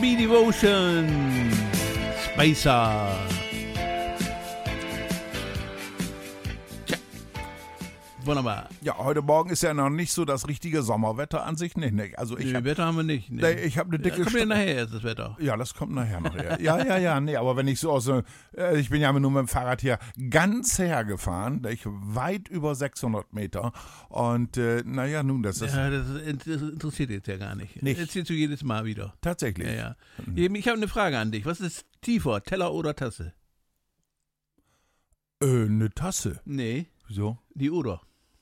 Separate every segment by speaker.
Speaker 1: R&B Devotion. Spacer. Wunderbar.
Speaker 2: Ja, heute Morgen ist ja noch nicht so das richtige Sommerwetter an sich. Nee. Also
Speaker 1: Wetter haben wir nicht.
Speaker 2: Nee. Ich habe eine dicke
Speaker 1: kommt ja nachher erst das Wetter.
Speaker 2: Ja, das kommt nachher noch. Ja. Nee, aber wenn ich so ich bin ja nur mit dem Fahrrad hier ganz hergefahren, weit über 600 Meter. Und nun, das ist...
Speaker 1: Ja, das interessiert jetzt ja gar nicht.
Speaker 2: Nicht.
Speaker 1: Erzählst du jedes Mal wieder.
Speaker 2: Tatsächlich.
Speaker 1: Ja. Ich habe eine Frage an dich. Was ist tiefer, Teller oder Tasse?
Speaker 2: Eine Tasse.
Speaker 1: Nee.
Speaker 2: Wieso?
Speaker 1: Die Oder.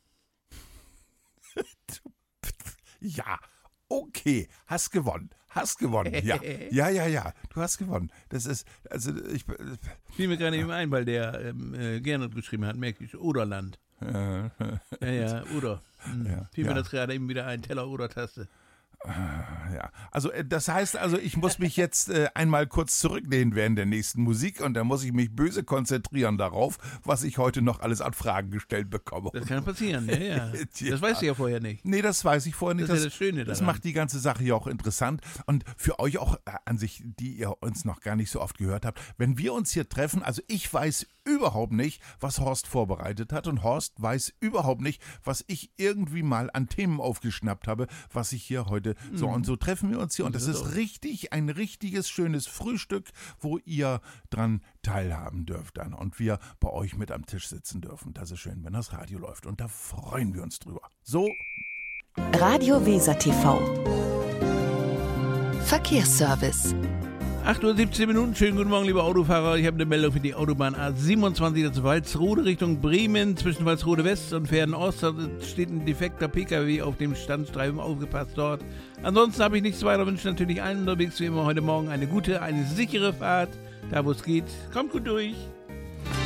Speaker 2: Ja, okay, hast gewonnen. Ja, du hast gewonnen. Das ist,
Speaker 1: Fiel mir gerade eben ein, weil der Gernot geschrieben hat, merke ich, Oderland. Ja, Oder. Fiel mir das gerade eben wieder ein, Teller oder Tasse.
Speaker 2: Ja, also das heißt, ich muss mich jetzt einmal kurz zurücklehnen während der nächsten Musik und dann muss ich mich böse konzentrieren darauf, was ich heute noch alles an Fragen gestellt bekomme.
Speaker 1: Das kann passieren, ja. Das weißt du ja vorher nicht.
Speaker 2: Nee, das weiß ich vorher nicht.
Speaker 1: Das ist ja das Schöne daran.
Speaker 2: Das macht die ganze Sache ja auch interessant und für euch auch an sich, die ihr uns noch gar nicht so oft gehört habt, wenn wir uns hier treffen, also ich weiß überhaupt nicht, was Horst vorbereitet hat und Horst weiß überhaupt nicht, was ich irgendwie mal an Themen aufgeschnappt habe, was ich hier heute so und so treffen wir uns hier und das ist ein richtiges schönes Frühstück, wo ihr dran teilhaben dürft dann und wir bei euch mit am Tisch sitzen dürfen. Das ist schön, wenn das Radio läuft und da freuen wir uns drüber. So.
Speaker 3: Radio Weser TV. Verkehrsservice.
Speaker 1: 8:17 Uhr, schönen guten Morgen, liebe Autofahrer. Ich habe eine Meldung für die Autobahn A27 zu Walsrode Richtung Bremen. Zwischen Walsrode West und Verden-Ost steht ein defekter PKW auf dem Standstreifen, aufgepasst dort. Ansonsten habe ich nichts weiter, wünsche natürlich allen unterwegs wie immer heute Morgen eine gute, eine sichere Fahrt. Da wo es geht, kommt gut durch.